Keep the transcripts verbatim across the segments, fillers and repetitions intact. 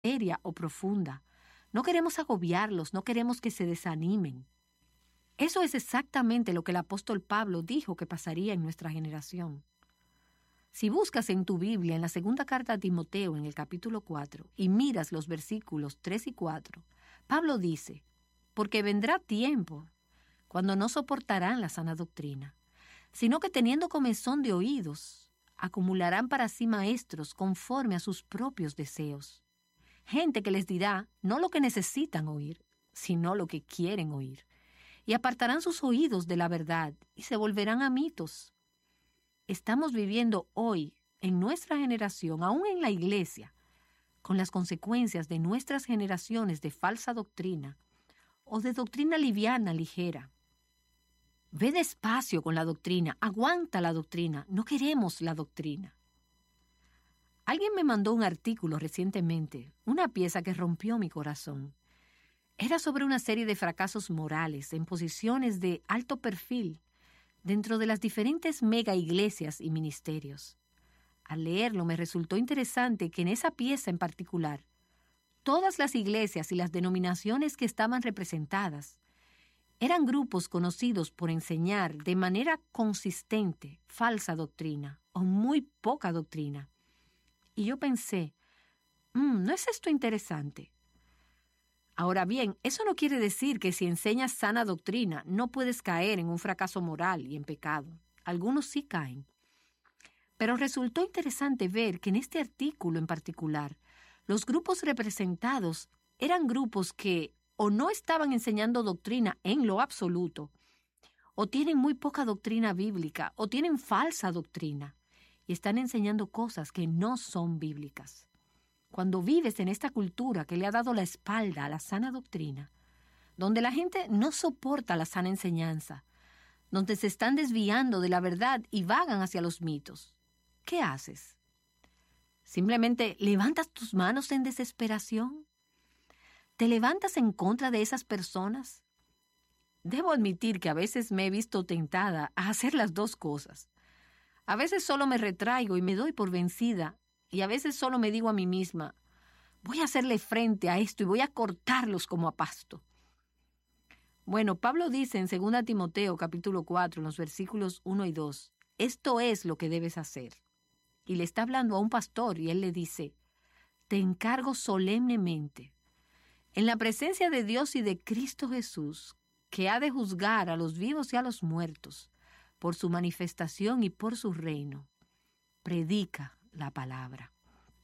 seria o profunda. No queremos agobiarlos, no queremos que se desanimen. Eso es exactamente lo que el apóstol Pablo dijo que pasaría en nuestra generación. Si buscas en tu Biblia, en la segunda carta a Timoteo, en el capítulo cuatro, y miras los versículos tres y cuatro, Pablo dice, porque vendrá tiempo cuando no soportarán la sana doctrina, sino que teniendo comezón de oídos, acumularán para sí maestros conforme a sus propios deseos. Gente que les dirá no lo que necesitan oír, sino lo que quieren oír. Y apartarán sus oídos de la verdad y se volverán a mitos. Estamos viviendo hoy, en nuestra generación, aún en la iglesia, con las consecuencias de nuestras generaciones de falsa doctrina o de doctrina liviana, ligera. Ve despacio con la doctrina, aguanta la doctrina, no queremos la doctrina. Alguien me mandó un artículo recientemente, una pieza que rompió mi corazón. Era sobre una serie de fracasos morales en posiciones de alto perfil dentro de las diferentes mega iglesias y ministerios. Al leerlo me resultó interesante que en esa pieza en particular, todas las iglesias y las denominaciones que estaban representadas eran grupos conocidos por enseñar de manera consistente falsa doctrina o muy poca doctrina. Y yo pensé, mmm, ¿no es esto interesante? Ahora bien, eso no quiere decir que si enseñas sana doctrina no puedes caer en un fracaso moral y en pecado. Algunos sí caen. Pero resultó interesante ver que en este artículo en particular, los grupos representados eran grupos que o no estaban enseñando doctrina en lo absoluto, o tienen muy poca doctrina bíblica, o tienen falsa doctrina, y están enseñando cosas que no son bíblicas. Cuando vives en esta cultura que le ha dado la espalda a la sana doctrina, donde la gente no soporta la sana enseñanza, donde se están desviando de la verdad y vagan hacia los mitos, ¿qué haces? ¿Simplemente levantas tus manos en desesperación? ¿Te levantas en contra de esas personas? Debo admitir que a veces me he visto tentada a hacer las dos cosas. A veces solo me retraigo y me doy por vencida, y a veces solo me digo a mí misma, voy a hacerle frente a esto y voy a cortarlos como a pasto. Bueno, Pablo dice en segunda Timoteo capítulo cuatro, en los versículos uno y dos, esto es lo que debes hacer. Y le está hablando a un pastor y él le dice, te encargo solemnemente, en la presencia de Dios y de Cristo Jesús, que ha de juzgar a los vivos y a los muertos, por su manifestación y por su reino, predica la palabra.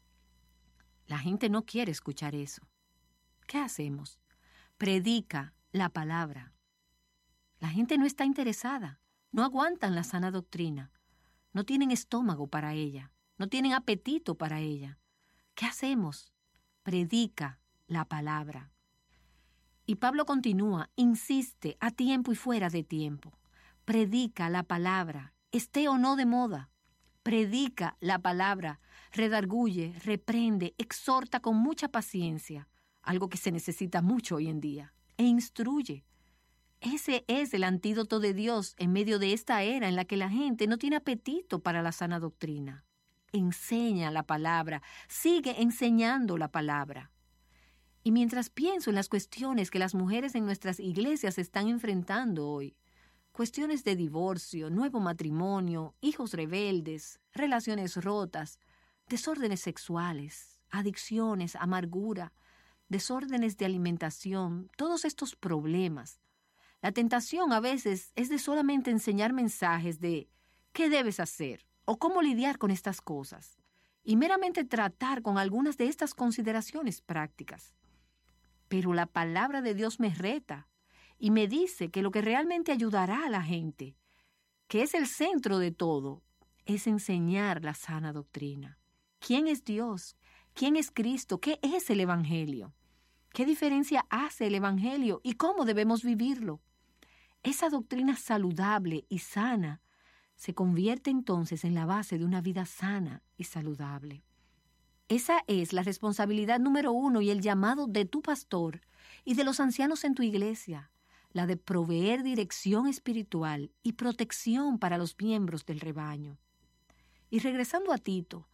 La gente no quiere escuchar eso. ¿Qué hacemos? Predica la palabra. La gente no está interesada, no aguantan la sana doctrina, no tienen estómago para ella, no tienen apetito para ella. ¿Qué hacemos? Predica la palabra. Y Pablo continúa, insiste a tiempo y fuera de tiempo. Predica la palabra, esté o no de moda. Predica la palabra, redarguye, reprende, exhorta con mucha paciencia, algo que se necesita mucho hoy en día, e instruye. Ese es el antídoto de Dios en medio de esta era en la que la gente no tiene apetito para la sana doctrina. Enseña la palabra, sigue enseñando la palabra. Y mientras pienso en las cuestiones que las mujeres en nuestras iglesias están enfrentando hoy, cuestiones de divorcio, nuevo matrimonio, hijos rebeldes, relaciones rotas, desórdenes sexuales, adicciones, amargura, desórdenes de alimentación, todos estos problemas. La tentación a veces es de solamente enseñar mensajes de ¿qué debes hacer? O cómo lidiar con estas cosas, y meramente tratar con algunas de estas consideraciones prácticas. Pero la palabra de Dios me reta y me dice que lo que realmente ayudará a la gente, que es el centro de todo, es enseñar la sana doctrina. ¿Quién es Dios? ¿Quién es Cristo? ¿Qué es el Evangelio? ¿Qué diferencia hace el Evangelio y cómo debemos vivirlo? Esa doctrina saludable y sana se convierte entonces en la base de una vida sana y saludable. Esa es la responsabilidad número uno y el llamado de tu pastor y de los ancianos en tu iglesia, la de proveer dirección espiritual y protección para los miembros del rebaño. Y regresando a Tito,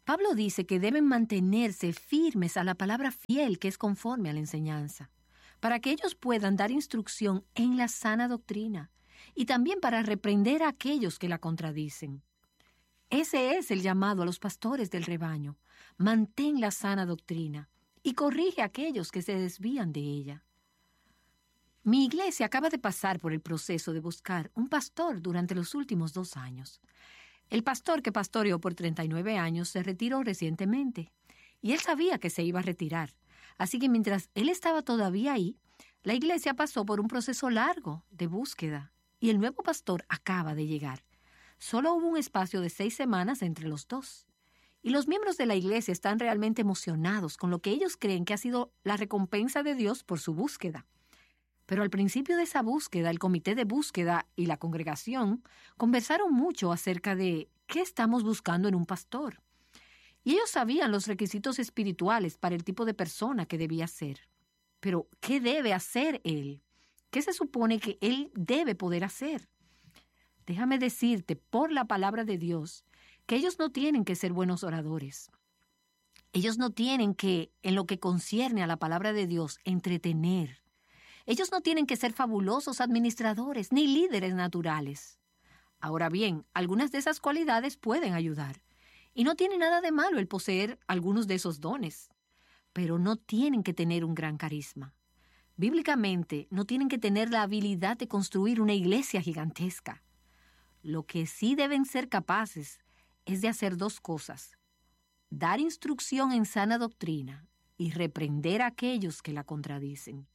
Pablo dice que deben mantenerse firmes a la palabra fiel que es conforme a la enseñanza, para que ellos puedan dar instrucción en la sana doctrina y también para reprender a aquellos que la contradicen. Ese es el llamado a los pastores del rebaño. Mantén la sana doctrina y corrige a aquellos que se desvían de ella. Mi iglesia acaba de pasar por el proceso de buscar un pastor durante los últimos dos años. El pastor que pastoreó por treinta y nueve años se retiró recientemente y él sabía que se iba a retirar. Así que mientras él estaba todavía ahí, la iglesia pasó por un proceso largo de búsqueda y el nuevo pastor acaba de llegar. Solo hubo un espacio de seis semanas entre los dos. Y los miembros de la iglesia están realmente emocionados con lo que ellos creen que ha sido la recompensa de Dios por su búsqueda. Pero al principio de esa búsqueda, el comité de búsqueda y la congregación conversaron mucho acerca de qué estamos buscando en un pastor. Y ellos sabían los requisitos espirituales para el tipo de persona que debía ser. Pero, ¿qué debe hacer él? ¿Qué se supone que él debe poder hacer? Déjame decirte, por la palabra de Dios, que ellos no tienen que ser buenos oradores. Ellos no tienen que, en lo que concierne a la palabra de Dios, entretener. Ellos no tienen que ser fabulosos administradores ni líderes naturales. Ahora bien, algunas de esas cualidades pueden ayudar. Y no tiene nada de malo el poseer algunos de esos dones. Pero no tienen que tener un gran carisma. Bíblicamente, no tienen que tener la habilidad de construir una iglesia gigantesca. Lo que sí deben ser capaces es de hacer dos cosas: dar instrucción en sana doctrina y reprender a aquellos que la contradicen.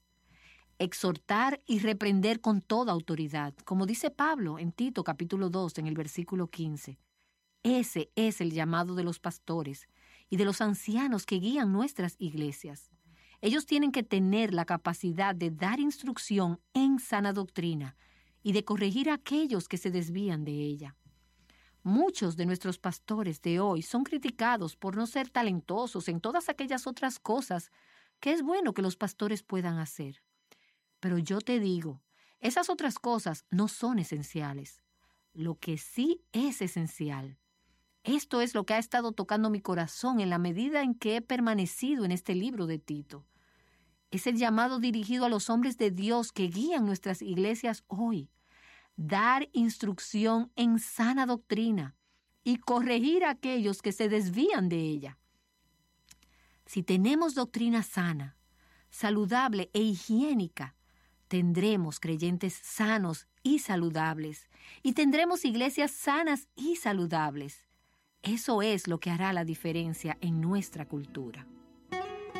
Exhortar y reprender con toda autoridad, como dice Pablo en Tito capítulo dos, en el versículo quince. Ese es el llamado de los pastores y de los ancianos que guían nuestras iglesias. Ellos tienen que tener la capacidad de dar instrucción en sana doctrina y de corregir a aquellos que se desvían de ella. Muchos de nuestros pastores de hoy son criticados por no ser talentosos en todas aquellas otras cosas que es bueno que los pastores puedan hacer. Pero yo te digo, esas otras cosas no son esenciales. Lo que sí es esencial. Esto es lo que ha estado tocando mi corazón en la medida en que he permanecido en este libro de Tito. Es el llamado dirigido a los hombres de Dios que guían nuestras iglesias hoy. Dar instrucción en sana doctrina y corregir a aquellos que se desvían de ella. Si tenemos doctrina sana, saludable e higiénica, tendremos creyentes sanos y saludables, y tendremos iglesias sanas y saludables. Eso es lo que hará la diferencia en nuestra cultura.